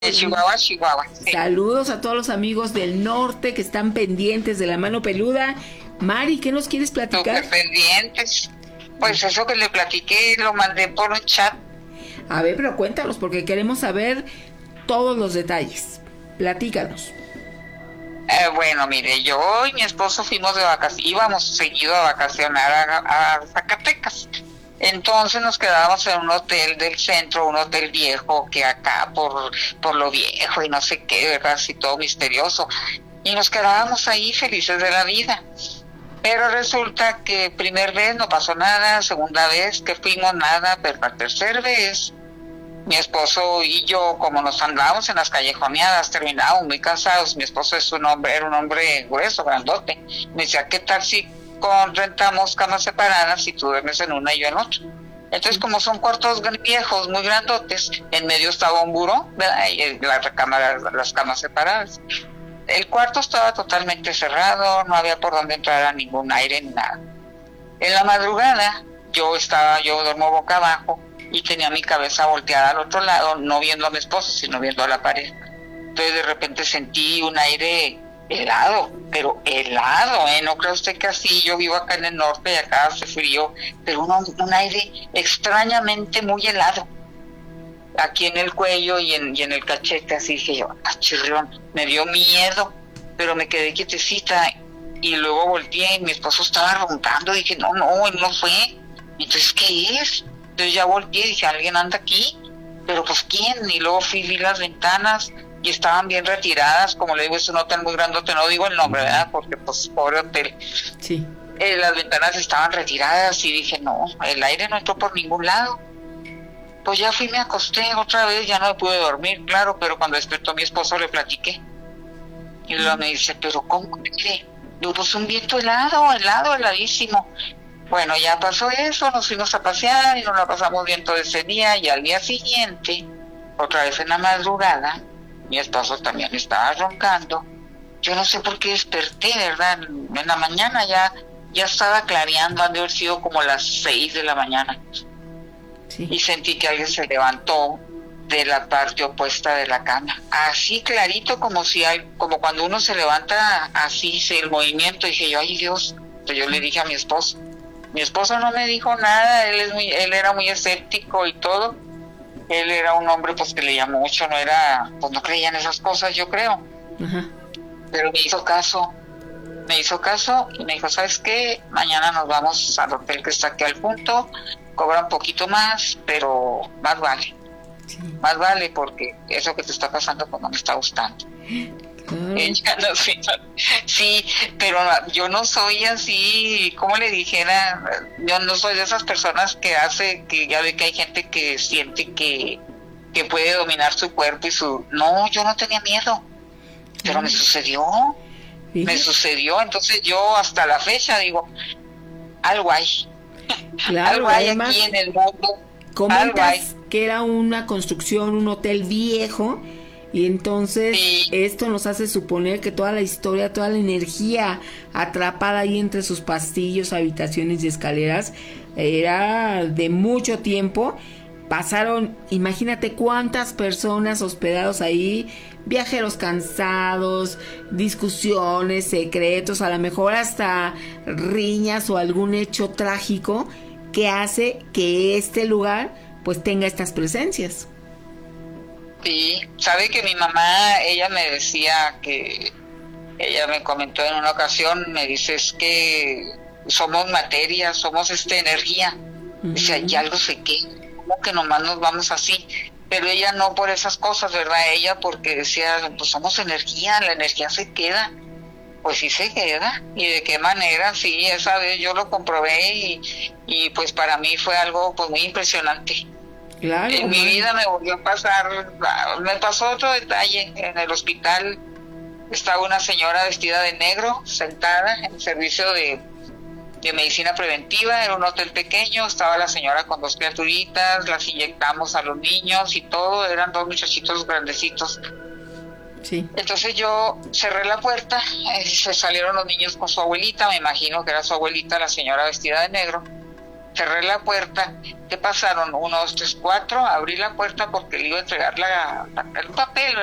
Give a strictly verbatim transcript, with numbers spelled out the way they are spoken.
De Chihuahua, Chihuahua. Sí. Saludos a todos los amigos del norte que están pendientes de la mano peluda. Mari, ¿qué nos quieres platicar? Súper pendientes. Pues eso que le platiqué lo mandé por un chat. A ver, pero cuéntanos, porque queremos saber todos los detalles. Platícanos. Eh, bueno, mire, yo y mi esposo fuimos de vacaciones, íbamos seguido a vacacionar a, a Zacatecas. Entonces nos quedábamos en un hotel del centro, un hotel viejo, que acá por, por lo viejo y no sé qué, ¿verdad? Así todo misterioso. Y nos quedábamos ahí felices de la vida. Pero resulta que primer vez no pasó nada, segunda vez que fuimos nada, pero la tercera vez, mi esposo y yo, como nos andábamos en las callejoneadas, terminábamos muy cansados. Mi esposo es un hombre, era un hombre grueso, grandote. Me decía, ¿qué tal si con rentamos camas separadas y tú duermes en una y yo en otra? Entonces, como son cuartos viejos, muy grandotes, en medio estaba un buró, ¿verdad? Y la recámara, las camas separadas. El cuarto estaba totalmente cerrado, no había por dónde entrar a ningún aire ni nada. En la madrugada, yo estaba, yo duermo boca abajo y tenía mi cabeza volteada al otro lado, no viendo a mi esposo, sino viendo a la pared. Entonces, de repente sentí un aire helado, pero helado, ¿eh? No cree usted que así, yo vivo acá en el norte y acá hace frío, pero un, un aire extrañamente muy helado, aquí en el cuello y en, y en el cachete, así dije yo, ah, chirrión, me dio miedo, pero me quedé quietecita y luego volteé y mi esposo estaba roncando, dije, no, no, él no fue, entonces, ¿qué es? Entonces ya volteé y dije, alguien anda aquí, pero pues, ¿quién? Y luego fui, vi las ventanas y estaban bien retiradas, como le digo, es un hotel muy grandote, no digo el nombre, ¿verdad? Porque pues, pobre hotel. Sí. Eh, las ventanas estaban retiradas y dije, no, el aire no entró por ningún lado. Pues ya fui, me acosté otra vez, ya no me pude dormir, claro, pero cuando despertó mi esposo le platiqué. Y luego me dice, pero ¿cómo? Mire, yo pues un viento helado, helado, heladísimo. Bueno, ya pasó eso, nos fuimos a pasear y nos la pasamos bien todo ese día, y al día siguiente, otra vez en la madrugada, mi esposo también estaba roncando. Yo no sé por qué desperté, ¿verdad? En la mañana ya, ya estaba clareando, han de haber sido como las seis de la mañana. Sí. Y sentí que alguien se levantó de la parte opuesta de la cama, así clarito, como si hay, como cuando uno se levanta así, el movimiento. Dije yo, ay Dios. Entonces yo le dije a mi esposo, mi esposo no me dijo nada, él es muy, él era muy escéptico y todo, él era un hombre pues que leía mucho, no era, pues no creía en esas cosas, yo creo. Ajá. Pero me hizo caso, me hizo caso y me dijo, ¿sabes qué? Mañana nos vamos al hotel que está aquí al punto, cobra un poquito más, pero más vale. Sí. Más vale, porque eso que te está pasando pues no me está gustando. Mm. Ella no, sí, sí, pero yo no soy así, como le dijera, yo no soy de esas personas que hace, que ya ve que hay gente que siente que, que puede dominar su cuerpo y su... No, yo no tenía miedo, pero mm. me sucedió, ¿sí? Me sucedió, entonces yo hasta la fecha digo, algo hay, claro, algo hay además, aquí en el mundo. Comentas que era una construcción, un hotel viejo, y entonces sí. Esto nos hace suponer que toda la historia, toda la energía atrapada ahí entre sus pasillos, habitaciones y escaleras era de mucho tiempo. Pasaron, imagínate cuántas personas hospedados ahí, viajeros cansados, discusiones, secretos, a lo mejor hasta riñas o algún hecho trágico que hace que este lugar pues tenga estas presencias. Sí, sabe que mi mamá, ella me decía que, ella me comentó en una ocasión, me dice, es que somos materia, somos esta energía. Uh-huh. Dice, hay algo se queda, como que nomás nos vamos así. Pero ella no por esas cosas, ¿verdad? Ella porque decía, pues somos energía, la energía se queda. Pues sí se queda, y de qué manera, sí, esa vez yo lo comprobé y, y pues para mí fue algo pues muy impresionante. Claro. En mi vida me volvió a pasar, me pasó otro detalle, en el hospital estaba una señora vestida de negro, sentada en el servicio de, de medicina preventiva, era un hotel pequeño, estaba la señora con dos criaturitas, las inyectamos a los niños y todo, eran dos muchachitos grandecitos. Sí. Entonces yo cerré la puerta, eh, se salieron los niños con su abuelita, me imagino que era su abuelita, la señora vestida de negro. cerré la puerta. ¿Qué pasaron? Uno, dos, tres, cuatro. Abrí la puerta porque le iba a entregar la, la, el papel,